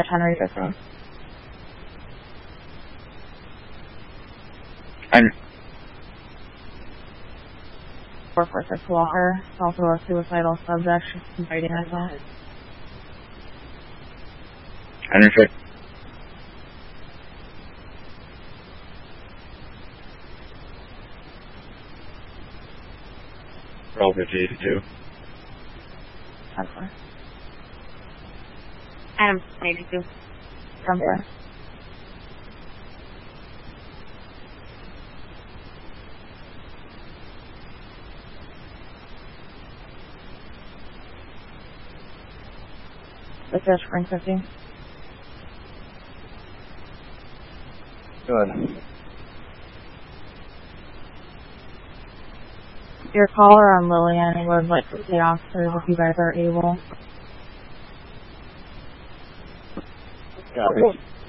Henry 15. I'm 446 Walker, also a suicidal subject, she's fighting herself. Henry Roll 52. Transfer. Adam 82. Transfer. The fish, Frank 15. Good. Your caller on Lillian would like to see officers if you guys are able. Copy.